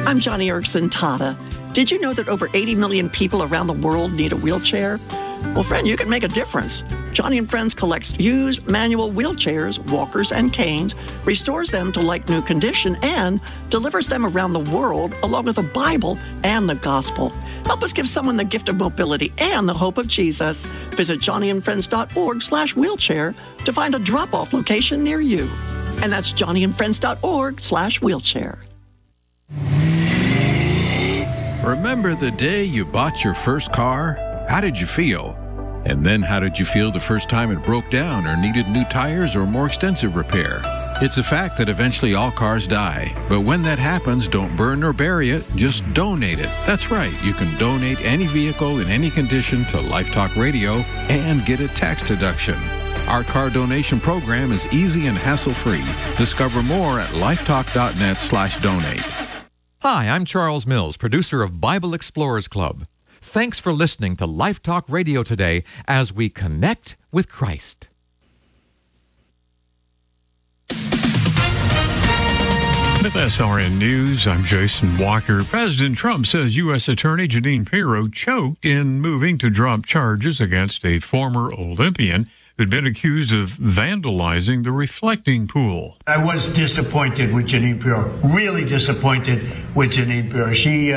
I'm Johnny Erickson Tata. Did you know that over 80 million people around the world need a wheelchair? Well, friend, you can make a difference. Johnny and Friends collects used manual wheelchairs, walkers, and canes, restores them to like new condition, and delivers them around the world along with the Bible and the gospel. Help us give someone the gift of mobility and the hope of Jesus. Visit johnnyandfriends.org/wheelchair to find a drop-off location near you. And that's johnnyandfriends.org/wheelchair. Remember the day you bought your first car? How did you feel? And then how did you feel the first time it broke down or needed new tires or more extensive repair? It's a fact that eventually all cars die. But when that happens, don't burn or bury it, just donate it. That's right, you can donate any vehicle in any condition to Life Talk Radio and get a tax deduction. Our car donation program is easy and hassle-free. Discover more at lifetalk.net/donate. Hi, I'm Charles Mills, producer of Bible Explorers Club. Thanks for listening to Life Talk Radio today as we connect with Christ. With SRN News, I'm Jason Walker. President Trump says U.S. Attorney Jeanine Pirro choked in moving to drop charges against a former Olympian who'd been accused of vandalizing the reflecting pool. I was disappointed with Jeanine Pirro, really disappointed with Jeanine Pirro.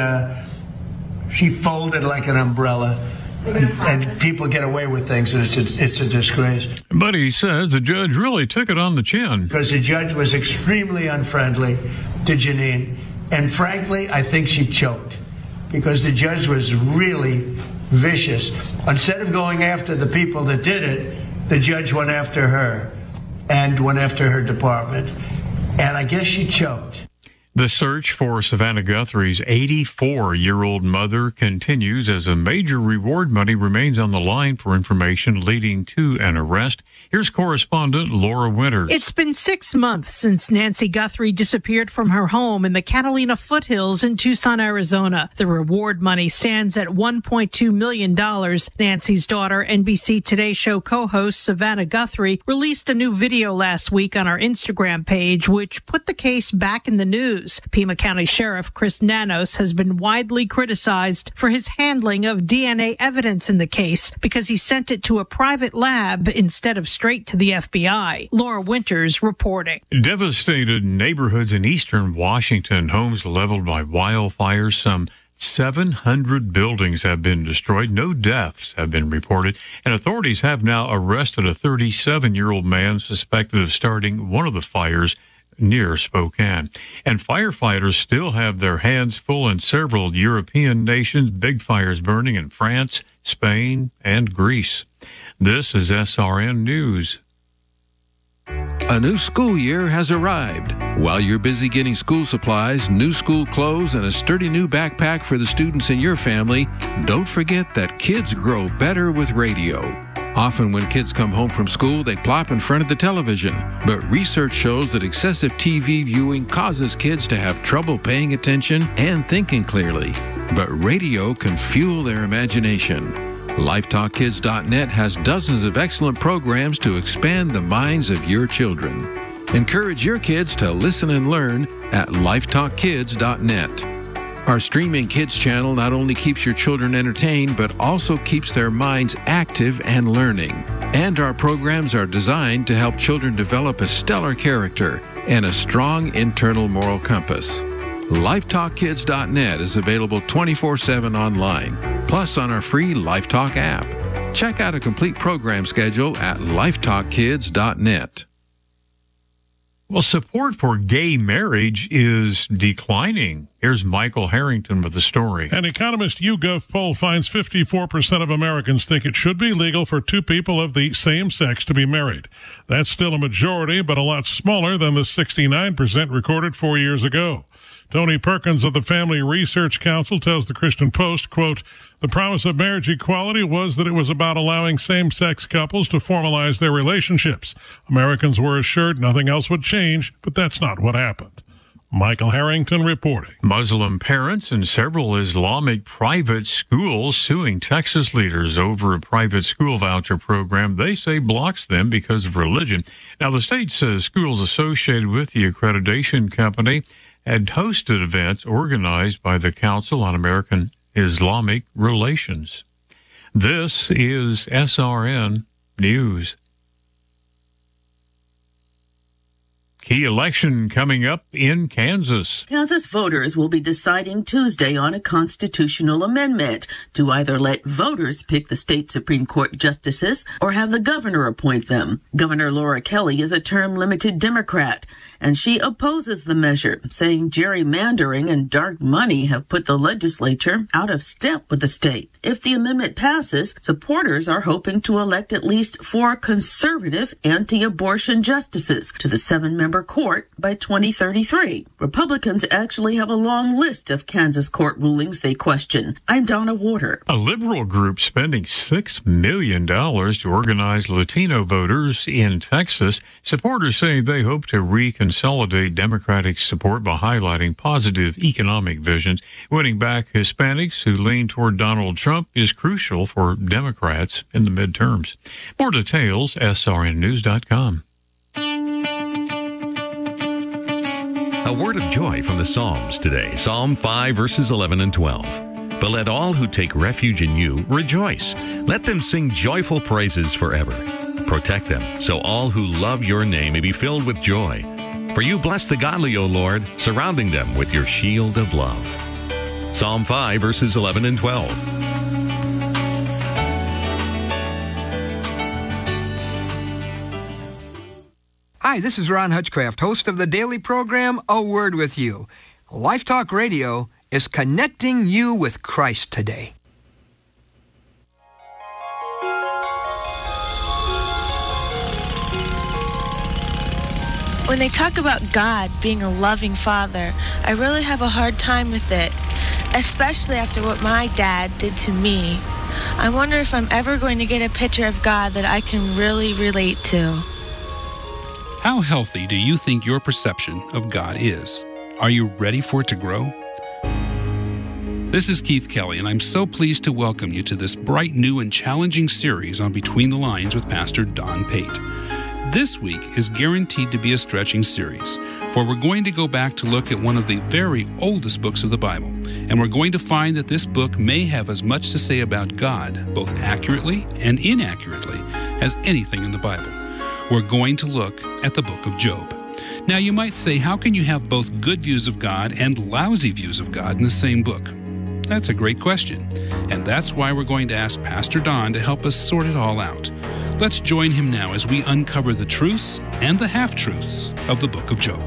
She folded like an umbrella, and people get away with things, and it's a disgrace. But he says the judge really took it on the chin. Because the judge was extremely unfriendly to Jeanine, and frankly, I think she choked, because the judge was really vicious. Instead of going after the people that did it, the judge went after her and went after her department, and I guess she choked. The search for Savannah Guthrie's 84-year-old mother continues as a major reward money remains on the line for information leading to an arrest. Here's correspondent Laura Winters. It's been 6 months since Nancy Guthrie disappeared from her home in the Catalina foothills in Tucson, Arizona. The reward money stands at $1.2 million. Nancy's daughter, NBC Today Show co-host Savannah Guthrie, released a new video last week on our Instagram page, which put the case back in the news. Pima County Sheriff Chris Nanos has been widely criticized for his handling of DNA evidence in the case because he sent it to a private lab instead of straight to the FBI. Laura Winters reporting. Devastated neighborhoods in eastern Washington, homes leveled by wildfires. Some 700 buildings have been destroyed. No deaths have been reported. And authorities have now arrested a 37-year-old man suspected of starting one of the fires near Spokane. And firefighters still have their hands full in several European nations. Big fires burning in France, Spain, and Greece. This is SRN News. A new school year has arrived. While you're busy getting school supplies, new school clothes, and a sturdy new backpack for the students in your family, don't forget that kids grow better with radio. Often when kids come home from school, they plop in front of the television. But research shows that excessive TV viewing causes kids to have trouble paying attention and thinking clearly. But radio can fuel their imagination. LifeTalkKids.net has dozens of excellent programs to expand the minds of your children. Encourage your kids to listen and learn at LifeTalkKids.net. Our streaming kids channel not only keeps your children entertained, but also keeps their minds active and learning. And our programs are designed to help children develop a stellar character and a strong internal moral compass. LifeTalkKids.net is available 24/7 online, plus on our free LifeTalk app. Check out a complete program schedule at LifeTalkKids.net. Well, support for gay marriage is declining. Here's Michael Harrington with the story. An Economist YouGov poll finds 54% of Americans think it should be legal for two people of the same sex to be married. That's still a majority, but a lot smaller than the 69% recorded 4 years ago. Tony Perkins of the Family Research Council tells the Christian Post, quote, "The promise of marriage equality was that it was about allowing same-sex couples to formalize their relationships. Americans were assured nothing else would change, but that's not what happened." Michael Harrington reporting. Muslim parents and several Islamic private schools suing Texas leaders over a private school voucher program they say blocks them because of religion. Now, the state says schools associated with the accreditation company had hosted events organized by the Council on American Islamic Relations. This is SRN News. Key election coming up in Kansas. Kansas voters will be deciding Tuesday on a constitutional amendment to either let voters pick the state Supreme Court justices or have the governor appoint them. Governor Laura Kelly is a term-limited Democrat, and she opposes the measure, saying gerrymandering and dark money have put the legislature out of step with the state. If the amendment passes, supporters are hoping to elect at least 4 conservative anti-abortion justices to the 7-member court by 2033. Republicans actually have a long list of Kansas court rulings they question. I'm Donna Warder. A liberal group spending $6 million to organize Latino voters in Texas. Supporters say they hope to reconsolidate Democratic support by highlighting positive economic visions. Winning back Hispanics who lean toward Donald Trump is crucial for Democrats in the midterms. More details, srnnews.com. A word of joy from the Psalms today. Psalm 5, verses 11 and 12. But let all who take refuge in you rejoice. Let them sing joyful praises forever. Protect them, so all who love your name may be filled with joy. For you bless the godly, O Lord, surrounding them with your shield of love. Psalm 5, verses 11 and 12. Hi, this is Ron Hutchcraft, host of the daily program, A Word With You. Life Talk Radio is connecting you with Christ today. When they talk about God being a loving father, I really have a hard time with it, especially after what my dad did to me. I wonder if I'm ever going to get a picture of God that I can really relate to. How healthy do you think your perception of God is? Are you ready for it to grow? This is Keith Kelly, and I'm so pleased to welcome you to this bright, new, and challenging series on Between the Lines with Pastor Don Pate. This week is guaranteed to be a stretching series, for we're going to go back to look at one of the very oldest books of the Bible, and we're going to find that this book may have as much to say about God, both accurately and inaccurately, as anything in the Bible. We're going to look at the book of Job. Now, you might say, how can you have both good views of God and lousy views of God in the same book? That's a great question, and that's why we're going to ask Pastor Don to help us sort it all out. Let's join him now as we uncover the truths and the half-truths of the book of Job.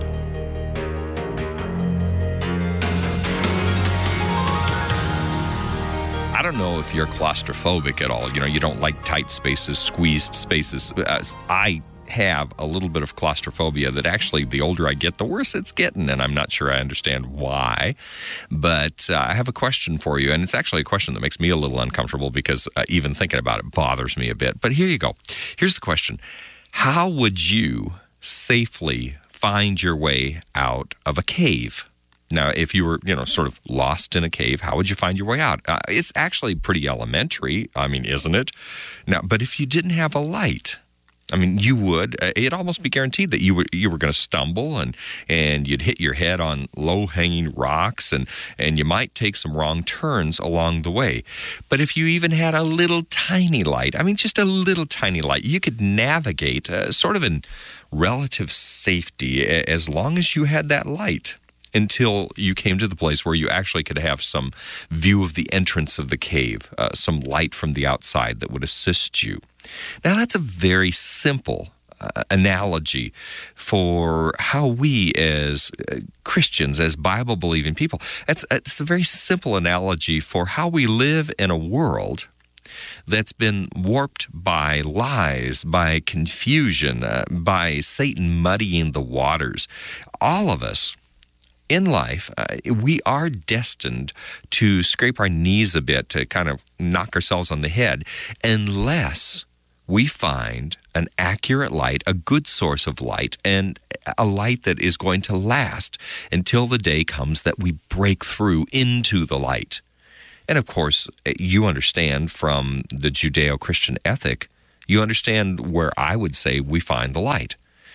I don't know if you're claustrophobic at all. You know, you don't like tight spaces, squeezed spaces. I have a little bit of claustrophobia that actually, the older I get, the worse it's getting, and I'm not sure I understand why. But I have a question for you, and it's actually a question that makes me a little uncomfortable because even thinking about it bothers me a bit. But here you go. Here's the question. How would you safely find your way out of a cave? Now, if you were, sort of lost in a cave, how would you find your way out? It's actually pretty elementary, isn't it? Now, but if you didn't have a light, you would. It'd almost be guaranteed that you were going to stumble and you'd hit your head on low-hanging rocks and you might take some wrong turns along the way. But if you even had a little tiny light, just a little tiny light, you could navigate sort of in relative safety as long as you had that light, until you came to the place where you actually could have some view of the entrance of the cave, some light from the outside that would assist you. Now, that's a very simple analogy for how we as Christians, as Bible-believing people, it's a very simple analogy for how we live in a world that's been warped by lies, by confusion, by Satan muddying the waters. All of us in life, we are destined to scrape our knees a bit, to kind of knock ourselves on the head, unless we find an accurate light, a good source of light, and a light that is going to last until the day comes that we break through into the light. And of course, you understand from the Judeo-Christian ethic, you understand where I would say we find the light.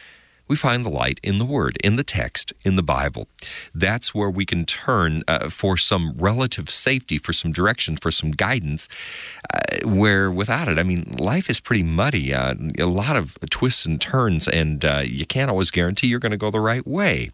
We find the light in the Word, in the text, in the Bible. That's where we can turn for some relative safety, for some direction, for some guidance, where without it, I mean, life is pretty muddy, a lot of twists and turns, and you can't always guarantee you're going to go the right way.